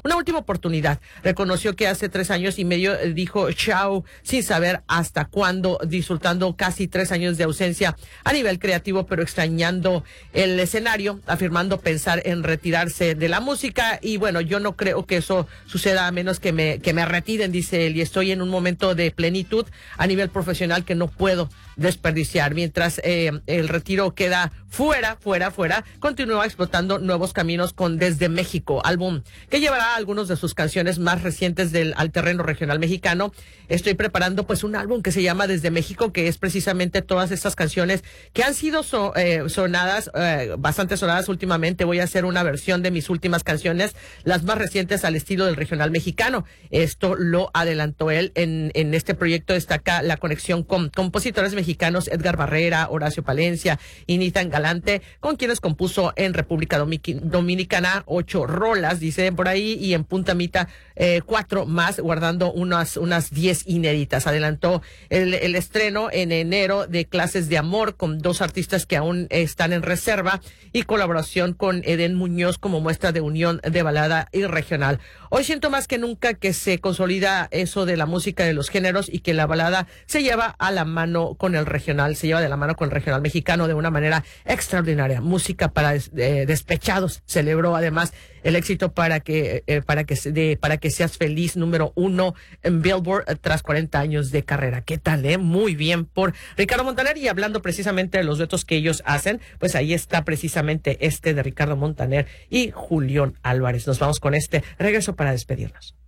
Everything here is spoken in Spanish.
una última oportunidad. Reconoció que hace 3 años y medio dijo chao sin saber hasta cuándo, disfrutando casi 3 años de ausencia a nivel creativo, pero extrañando el escenario, afirmando pensar en retirarse de la música. Y bueno, yo no creo que eso suceda a menos que me retiren, dice él, y estoy en un momento de plenitud a nivel profesional que no puedo desperdiciar. Mientras el retiro queda fuera, continúa explotando nuevos caminos con Desde México, álbum que llevará algunos de sus canciones más recientes al terreno regional mexicano. Estoy preparando pues un álbum que se llama Desde México, que es precisamente todas estas canciones que han sido sonadas, bastante sonadas últimamente. Voy a hacer una versión de mis últimas canciones, las más recientes al estilo del regional mexicano. Esto lo adelantó él. En este proyecto destaca la conexión con compositores mexicanos Edgar Barrera, Horacio Palencia y Nitan Galante, con quienes compuso en República Dominicana 8 rolas, dice por ahí, y en Punta Mita 4 más, guardando unas 10 inéditas. Adelantó el estreno en enero de Clases de Amor con 2 artistas que aún están en reserva y colaboración con Eden Muñoz como muestra de unión de balada y regional. Hoy siento más que nunca que se consolida eso de la música de los géneros y que la balada se lleva a la mano con el regional, se lleva de la mano con el regional mexicano de una manera extraordinaria. Música para despechados. Celebró además el éxito para que seas feliz, número 1 en Billboard tras 40 años de carrera. ¿Qué tal, Muy bien por Ricardo Montaner. Y hablando precisamente de los duetos que ellos hacen, pues ahí está precisamente de Ricardo Montaner y Julián Álvarez. Nos vamos con regreso para despedirnos.